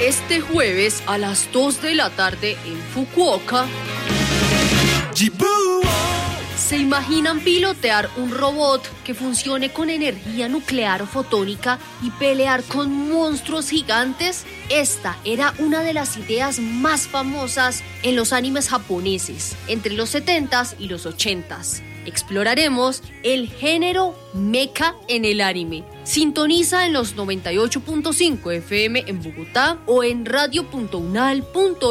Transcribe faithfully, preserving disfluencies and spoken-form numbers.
este jueves a las dos de la tarde en Fukuoka. ¿Se imaginan pilotear un robot que funcione con energía nuclear o fotónica y pelear con monstruos gigantes? Esta era una de las ideas más famosas en los animes japoneses entre los setentas y los ochentas. Exploraremos el género mecha en el anime. Sintoniza en los noventa y ocho punto cinco F M en Bogotá o en radio punto unal punto